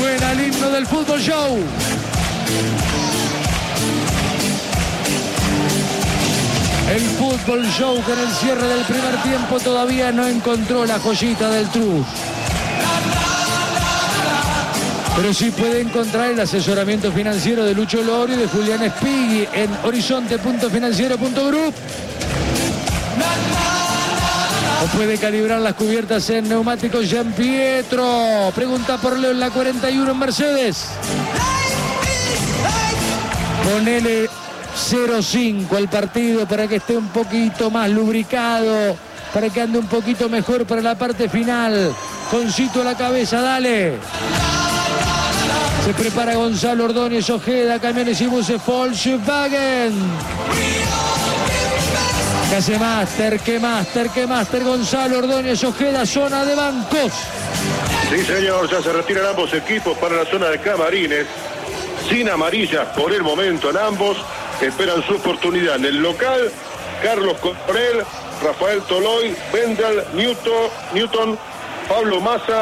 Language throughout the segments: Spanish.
Suena el himno del Fútbol Show. El Fútbol Show que en el cierre del primer tiempo todavía no encontró la joyita del Trus. Pero sí puede encontrar el asesoramiento financiero de Lucho Loro y de Julián Spighi en horizonte.financiero.group. O puede calibrar las cubiertas en neumáticos Gianpietro. Pregunta por Leo en la 41 en Mercedes. Ponele 0-5 al partido para que esté un poquito más lubricado, para que ande un poquito mejor para la parte final. Concito a la cabeza, dale. Se prepara Gonzalo Ordóñez Ojeda, camiones y buses Volkswagen. ¿Qué hace Master? ¿Qué Master? Gonzalo Ordóñez Ojeda, zona de bancos. Sí, señor, ya se retiran ambos equipos para la zona de camarines. Sin amarillas por el momento en ambos. Esperan su oportunidad en el local. Carlos Coronel, Rafael Toloy, Wendell, Newton, Pablo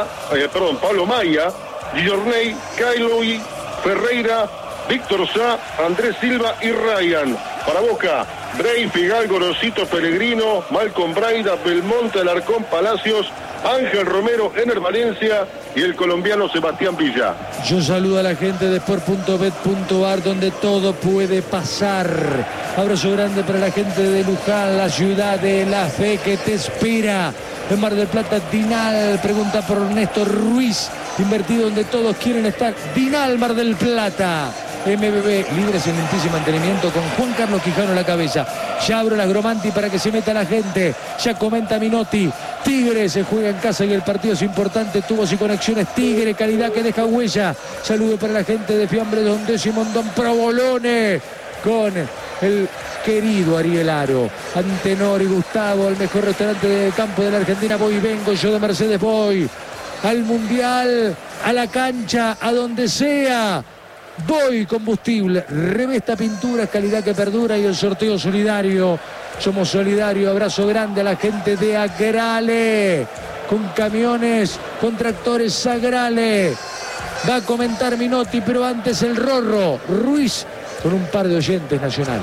Maya, Giorney, Kailoy, Ferreira, Víctor Sá, Andrés Silva y Ryan. Para Boca, Bray, Figalgo, Rosito, Pellegrino, Malcolm Braida, Belmonte, Alarcón, Palacios, Ángel Romero, Ener Valencia y el colombiano Sebastián Villa. Yo saludo a la gente de sport.bet.ar, donde todo puede pasar. Abrazo grande para la gente de Luján, la ciudad de la fe que te espera. En Mar del Plata, Dinal, pregunta por Néstor Ruiz, invertido donde todos quieren estar. Dinal, Mar del Plata. MBB, libre, excelentísimo mantenimiento, con Juan Carlos Quijano a la cabeza. Ya abro la Gromanti para que se meta la gente. Ya comenta Minotti. Tigre se juega en casa y el partido es importante. Tubos y conexiones Tigre, calidad que deja huella. Saludo para la gente de Fiambre Don Décimo, Don Provolone, con el querido Ariel Aro, Antenor y Gustavo, el mejor restaurante de campo de la Argentina. Voy y vengo, yo de Mercedes voy al Mundial, a la cancha, a donde sea. Voy combustible, Revesta Pinturas, calidad que perdura, y el sorteo solidario. Somos solidarios. Abrazo grande a la gente de Agrale, con camiones, con tractores Sagrale. Va a comentar Minotti, pero antes el Rorro Ruiz con un par de oyentes nacionales.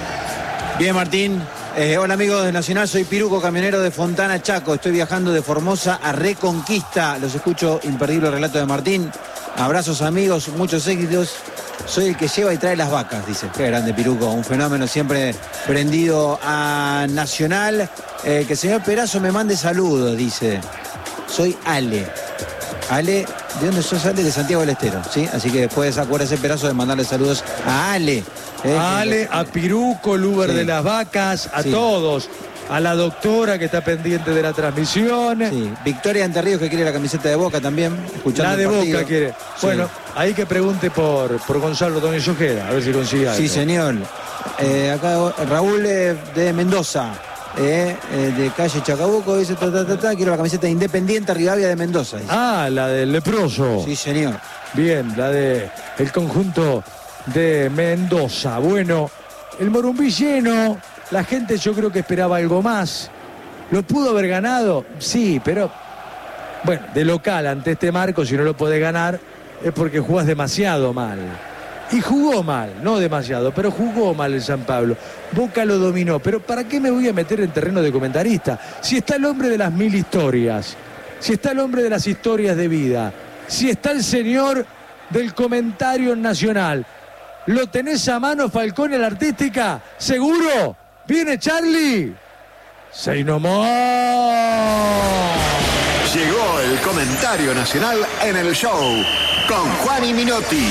Bien, Martín. Hola amigos de Nacional, soy Piruco, camionero de Fontana, Chaco. Estoy viajando de Formosa a Reconquista. Los escucho, imperdible relato de Martín. Abrazos amigos, muchos éxitos. Soy el que lleva y trae las vacas, dice. Qué grande Piruco, un fenómeno siempre prendido a Nacional. Que el señor Perazo me mande saludos, dice. Soy Ale. Ale, ¿de dónde sos, Ale? De Santiago del Estero, ¿sí? Así que después acuérdese, Perazo, de mandarle saludos a Ale. A Ale, a Piruco, el Uber de las vacas, a todos. A la doctora que está pendiente de la transmisión. Sí, Victoria Entre Ríos, que quiere la camiseta de Boca también, escuchando la de el partido. Boca quiere. Sí. Bueno, ahí que pregunte por Gonzalo Ordóñez Ojeda, a ver si consigue algo. Sí, señor. Acá Raúl de Mendoza, de calle Chacabuco, dice, quiero la camiseta de Independiente Rivadavia de Mendoza. Dice. Ah, la del leproso. Sí, señor. Bien, la de el conjunto de Mendoza. Bueno, el Morumbí lleno. La gente yo creo que esperaba algo más. ¿Lo pudo haber ganado? Sí, pero bueno, de local ante este marco, si no lo podés ganar, es porque jugás demasiado mal. Y jugó mal, no demasiado, pero jugó mal el San Pablo. Boca lo dominó, pero ¿para qué me voy a meter en terreno de comentarista? Si está el hombre de las 1000 historias, si está el hombre de las historias de vida, si está el señor del comentario nacional, ¿lo tenés a mano, Falcón, en la artística? ¿Seguro? ¿Viene Charlie? ¡Say no more! Llegó el comentario nacional en el show con Juan y Minotti.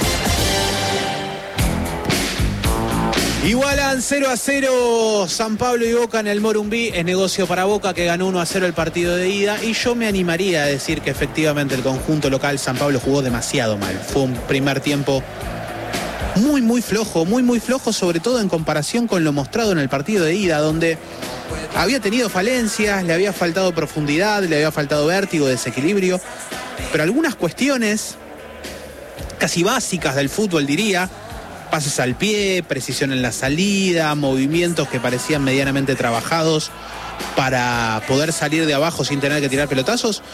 Igualan 0-0 San Pablo y Boca en el Morumbí. Es negocio para Boca, que ganó 1-0 el partido de ida. Y yo me animaría a decir que efectivamente el conjunto local San Pablo jugó demasiado mal. Fue un primer tiempo muy flojo, sobre todo en comparación con lo mostrado en el partido de ida, donde había tenido falencias, le había faltado profundidad, le había faltado vértigo, desequilibrio, pero algunas cuestiones casi básicas del fútbol, diría, pases al pie, precisión en la salida, movimientos que parecían medianamente trabajados para poder salir de abajo sin tener que tirar pelotazos,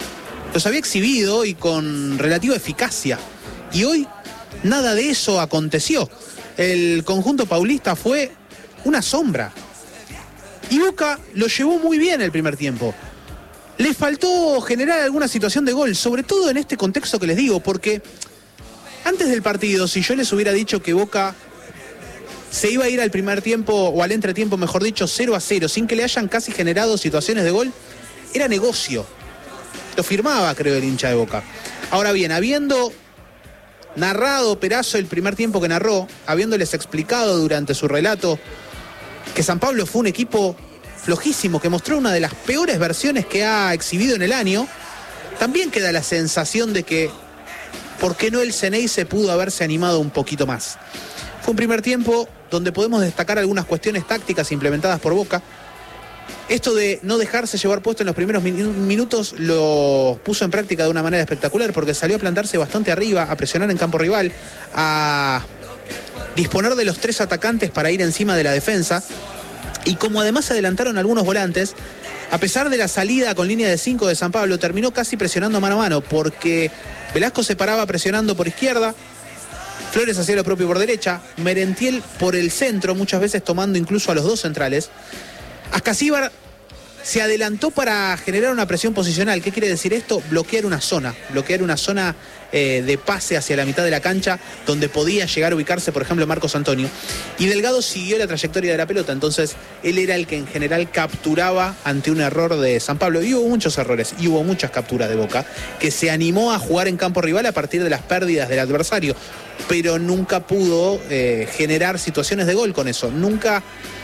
los había exhibido y con relativa eficacia. Y hoy nada de eso aconteció. El conjunto paulista fue una sombra. Y Boca lo llevó muy bien el primer tiempo. Le faltó generar alguna situación de gol, sobre todo en este contexto que les digo, porque antes del partido, si yo les hubiera dicho que Boca se iba a ir al primer tiempo, o al entretiempo, mejor dicho, 0-0, sin que le hayan casi generado situaciones de gol, era negocio. Lo firmaba, creo, el hincha de Boca. Ahora bien, habiendo narrado Perazo el primer tiempo que narró, habiéndoles explicado durante su relato que San Pablo fue un equipo flojísimo, que mostró una de las peores versiones que ha exhibido en el año, también queda la sensación de que ¿por qué no el Ceneice pudo haberse animado un poquito más? Fue un primer tiempo donde podemos destacar algunas cuestiones tácticas implementadas por Boca. Esto de no dejarse llevar puesto en los primeros minutos lo puso en práctica de una manera espectacular, porque salió a plantarse bastante arriba, a presionar en campo rival, a disponer de los 3 atacantes para ir encima de la defensa. Y como además se adelantaron algunos volantes, a pesar de la salida con línea de 5 de San Pablo, terminó casi presionando mano a mano, porque Velasco se paraba presionando por izquierda, Flores hacía lo propio por derecha, Merentiel por el centro, muchas veces tomando incluso a los 2 centrales. Ascasíbar se adelantó para generar una presión posicional. ¿Qué quiere decir esto? Bloquear una zona de pase hacia la mitad de la cancha, donde podía llegar a ubicarse, por ejemplo, Marcos Antonio. Y Delgado siguió la trayectoria de la pelota, entonces él era el que en general capturaba ante un error de San Pablo. Y hubo muchos errores, y hubo muchas capturas de Boca, que se animó a jugar en campo rival a partir de las pérdidas del adversario, pero nunca pudo generar situaciones de gol con eso. Nunca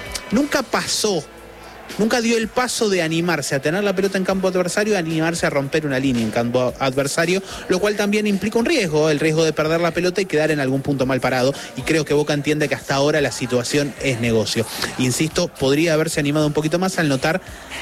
pasó. Nunca dio el paso de animarse a tener la pelota en campo adversario y animarse a romper una línea en campo adversario, lo cual también implica un riesgo, el riesgo de perder la pelota y quedar en algún punto mal parado. Y creo que Boca entiende que hasta ahora la situación es negocio. Insisto, podría haberse animado un poquito más al notar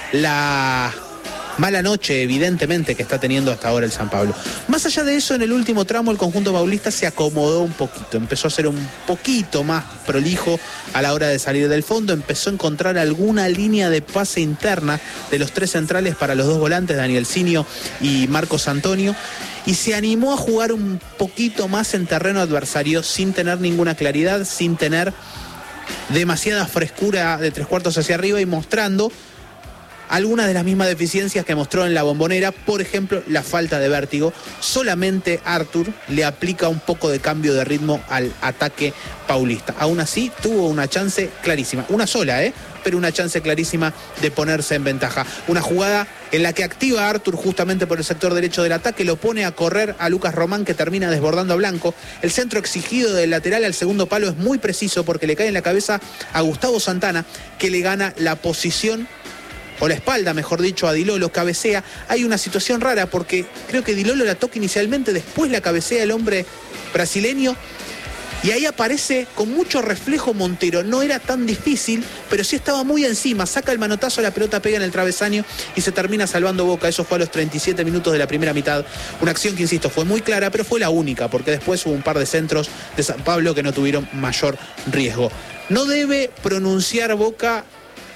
la mala noche, evidentemente, que está teniendo hasta ahora el San Pablo. Más allá de eso, en el último tramo el conjunto paulista se acomodó un poquito, empezó a ser un poquito más prolijo a la hora de salir del fondo, empezó a encontrar alguna línea de pase interna de los 3 centrales para los 2 volantes, Daniel Sinio y Marcos Antonio, y se animó a jugar un poquito más en terreno adversario sin tener ninguna claridad, sin tener demasiada frescura de 3/4 hacia arriba y mostrando algunas de las mismas deficiencias que mostró en la Bombonera, por ejemplo, la falta de vértigo. Solamente Artur le aplica un poco de cambio de ritmo al ataque paulista. Aún así, tuvo una chance clarísima, una sola, pero una chance clarísima de ponerse en ventaja. Una jugada en la que activa a Artur justamente por el sector derecho del ataque, lo pone a correr a Lucas Román, que termina desbordando a Blanco. El centro exigido del lateral al segundo palo es muy preciso, porque le cae en la cabeza a Gustavo Santana, que le gana la posición, o la espalda, mejor dicho, a Di Lolo, cabecea. Hay una situación rara, porque creo que Di Lolo la toca inicialmente, después la cabecea el hombre brasileño, y ahí aparece con mucho reflejo Montero. No era tan difícil, pero sí estaba muy encima, saca el manotazo, la pelota pega en el travesaño y se termina salvando Boca. Eso fue a los 37 minutos de la primera mitad. Una acción que, insisto, fue muy clara, pero fue la única, porque después hubo un par de centros de San Pablo que no tuvieron mayor riesgo. No debe pronunciar Boca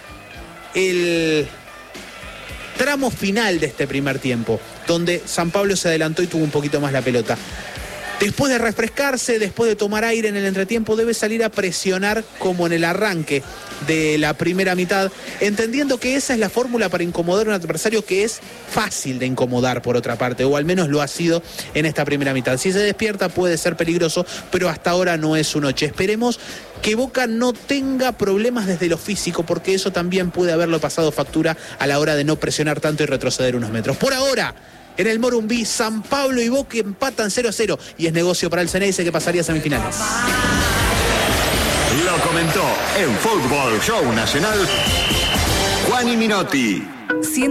el tramo final de este primer tiempo, donde San Pablo se adelantó y tuvo un poquito más la pelota. Después de refrescarse, después de tomar aire en el entretiempo, debe salir a presionar como en el arranque de la primera mitad, entendiendo que esa es la fórmula para incomodar a un adversario que es fácil de incomodar, por otra parte, o al menos lo ha sido en esta primera mitad. Si se despierta puede ser peligroso, pero hasta ahora no es su noche. Esperemos que Boca no tenga problemas desde lo físico, porque eso también puede haberlo pasado factura a la hora de no presionar tanto y retroceder unos metros. Por ahora, en el Morumbí, San Pablo y Boca empatan 0-0 y es negocio para el Ceneice, que pasaría a semifinales. Lo comentó en Fútbol Show Nacional Juani Minotti.